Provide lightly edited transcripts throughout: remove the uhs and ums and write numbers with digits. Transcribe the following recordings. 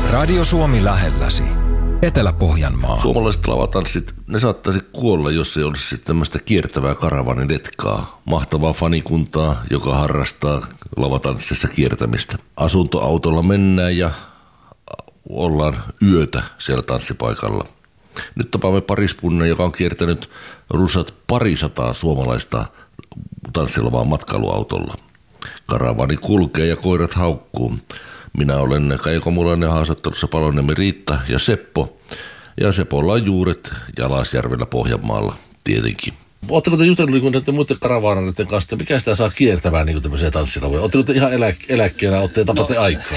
Radio Suomi lähelläsi. Etelä-Pohjanmaa. Suomalaiset lavatanssit, ne saattaisi kuolla, jos ei olisi tämmöistä kiertävää karavaaniletkaa. Mahtavaa fanikuntaa, joka harrastaa lavatanssissa kiertämistä. Asuntoautolla mennään ja ollaan yötä siellä tanssipaikalla. Nyt tapaamme pariskunnan, joka on kiertänyt runsat 200 suomalaista tanssilavaa matkailuautolla. Karavaani kulkee ja koirat haukkuu. Minä olen Kaijo Komulainen, haastattelussa Paloniemi Riitta ja Seppo. Ja Sepolla on juuret Jalasjärvellä Pohjanmaalla tietenkin. Oletteko te jutellut näiden muiden karavaanareiden kanssa, mikä sitä saa kiertämään niin tämmöisiä tanssilavoja? Oletteko te ihan eläkkeellä, tapatte aikaa?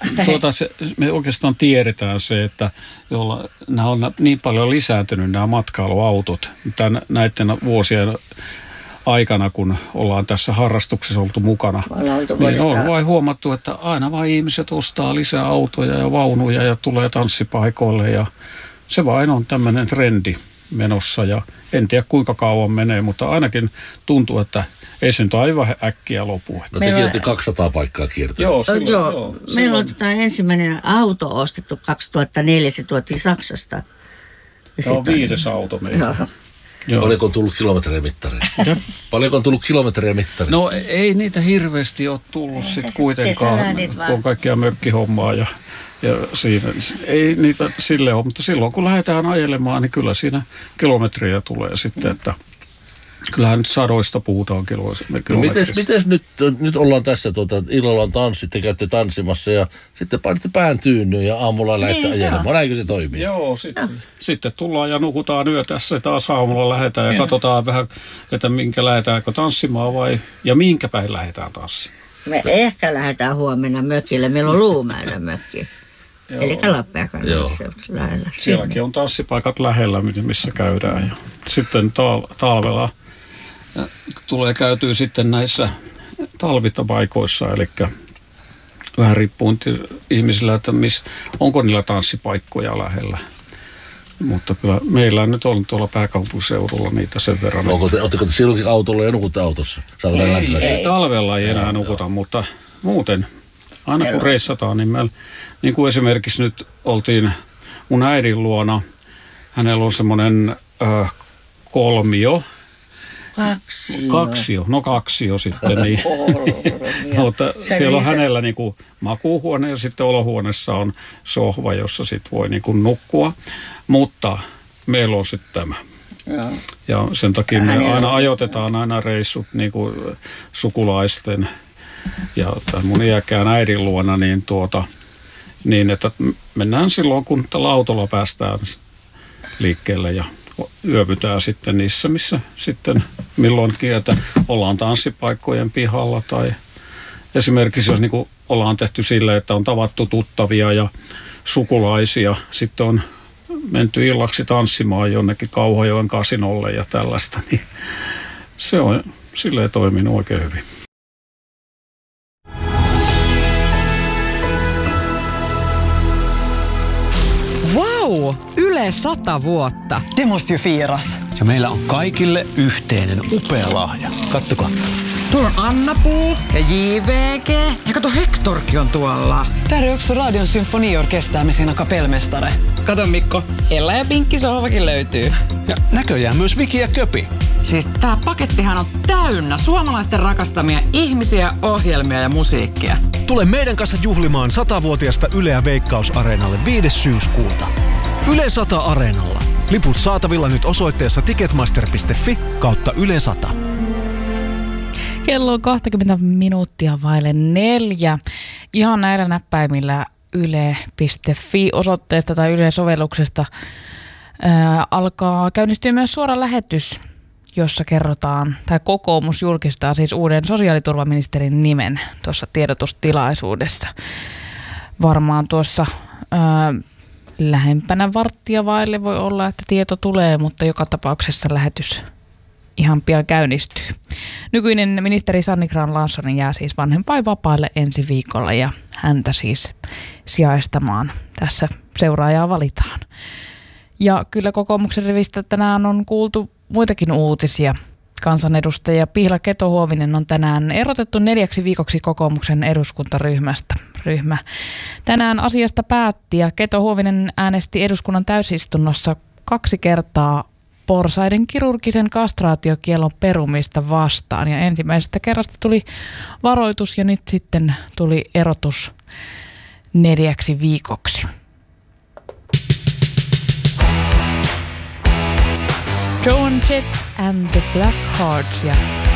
Me oikeastaan tiedetään se, että nämä on niin paljon lisääntynyt nämä matkailuautot näiden vuosien aikana, kun ollaan tässä harrastuksessa oltu mukana, niin on vain huomattu, että aina vain ihmiset ostaa lisää autoja ja vaunuja ja tulee tanssipaikoille ja se vain on tämmöinen trendi menossa ja en tiedä kuinka kauan menee, mutta ainakin tuntuu, että ei se nyt aivan äkkiä lopu. No tekin olette 200 paikkaa kiertänyt. Joo. Meillä on ensimmäinen auto ostettu 2004, se tuotiin Saksasta. Se on 5. auto meillä. Paljonko on tullut kilometrejä mittariin? No ei niitä hirveästi ole tullut sitten kuitenkaan, kun on kaikkia mökkihommaa ja siinä. Ei niitä sille ole, mutta silloin kun lähdetään ajelemaan, niin kyllä siinä kilometriä tulee sitten, että kyllähän nyt sadoista puhutaan kilometrissä. Mites nyt ollaan tässä, illalla on tanssit, te käytte tanssimassa ja sitten painitte pään tyynnyyn ja aamulla lähdette ajelemaan. Näinkö se toimii? Joo, sitten tullaan ja nukutaan yötässä ja taas aamulla lähdetään ja katsotaan vähän, että lähdetäänkö tanssimaan ja minkä päin lähdetään tanssimaan. Me ehkä lähdetään huomenna mökille, meillä on Luumäellä mökki. Eli Lappeenrannassa lähellä. Sielläkin on tanssipaikat lähellä, missä käydään. Ja sitten talvella tulee käytyä sitten näissä talvitapaikoissa, eli vähän riippuu ihmisillä, että onko niillä tanssipaikkoja lähellä. Mutta kyllä meillä nyt on tuolla pääkaupunkiseudulla niitä sen verran. Oletteko te silloinkin autolla ja nukutte autossa? Ei, talvella ei enää nukuta, mutta muuten aina kun reissataan, niin meillä, niin kuin esimerkiksi nyt oltiin mun äidin luona, hänellä on semmoinen kolmio. Kaksio sitten. Niin. Mutta siellä on hänellä niin kuin makuuhuone ja sitten olohuoneessa on sohva, jossa sitten voi niin kuin nukkua. Mutta meillä on sitten tämä. Ja sen takia me aina ajoitetaan aina reissut niin kuin sukulaisten ja mun iäkkään äidin luona, niin että mennään silloin, kun tällä autolla päästään liikkeelle ja yöpytään sitten niissä, missä sitten milloinkin, että ollaan tanssipaikkojen pihalla tai esimerkiksi jos niin kuin ollaan tehty silleen, että on tavattu tuttavia ja sukulaisia, sitten on menty illaksi tanssimaan jonnekin Kauhajoen kasinolle ja tällaista, niin se on silleen toiminut oikein hyvin. Wow! Yle 100 vuotta. Det måste ju firas. Ja meillä on kaikille yhteinen upea lahja. Kattokaa. Tuolla on Anna-Puu ja JVG. Ja kato, Hectorkin on tuolla. Där är också Radion symfoniorkester med sina kapellmästare. Kato Mikko, Ella ja Pinkki sohvakin löytyy. Ja näköjään myös Viki ja Köpi. Siis tää pakettihan on täynnä suomalaisten rakastamia ihmisiä, ohjelmia ja musiikkia. Tule meidän kanssa juhlimaan 100-vuotiasta Yleä Veikkaus-areenalle 5. syyskuuta. Yle 100 Areenalla. Liput saatavilla nyt osoitteessa ticketmaster.fi/Yle 100. Kello on 20 minuuttia vaille 4. Ihan näillä näppäimillä yle.fi osoitteesta tai Yle-sovelluksesta alkaa käynnistyä myös suora lähetys, jossa kerrotaan, tai kokoomus julkistaa siis uuden sosiaaliturvaministerin nimen tuossa tiedotustilaisuudessa. Varmaan tuossa lähempänä varttia vaille voi olla, että tieto tulee, mutta joka tapauksessa lähetys ihan pian käynnistyy. Nykyinen ministeri Sanni Grahn-Laasonen jää siis vanhempainvapaalle ensi viikolla ja häntä siis sijaistamaan. Tässä seuraajaa valitaan. Ja kyllä kokoomuksen rivistä tänään on kuultu muitakin uutisia. Kansanedustaja Pihla Keto-Huovinen on tänään erotettu 4 viikoksi kokoomuksen eduskuntaryhmästä. Ryhmä Tänään asiasta päätti ja Keto Huovinen äänesti eduskunnan täysistunnossa 2 kertaa porsaiden kirurgisen kastraatiokiellon perumista vastaan. Ja ensimmäisestä kerrasta tuli varoitus ja nyt sitten tuli erotus 4 viikoksi. Joan Jett and the Blackhearts ja